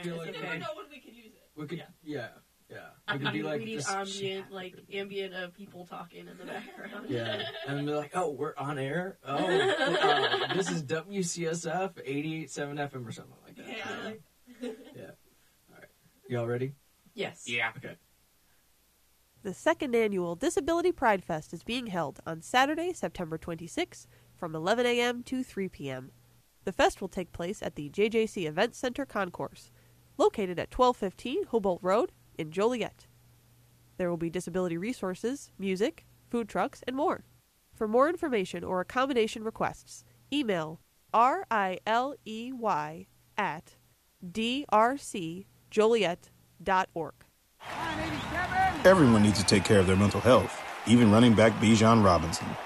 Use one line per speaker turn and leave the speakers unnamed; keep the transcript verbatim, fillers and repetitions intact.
feel like
You never know when we could use it.
we could,
Yeah.
yeah, yeah.
I
We could be
mean,
like
we need
this
ambient,
chat.
like ambient of people talking in the background.
Yeah, and then be like, oh, we're on air. Oh, uh, this is W C S F eighty-eight point seven F M or something like that.
Yeah.
Yeah. All right, y'all ready?
Yes.
Yeah.
Okay.
The second annual Disability Pride Fest is being held on Saturday, September twenty-sixth from eleven a.m. to three p.m. The fest will take place at the J J C Event Center Concourse, located at twelve fifteen Humboldt Road in Joliet. There will be disability resources, music, food trucks, and more. For more information or accommodation requests, email R I L E Y at d r c joliet dot org.
Everyone needs to take care of their mental health, even running back Bijan Robinson.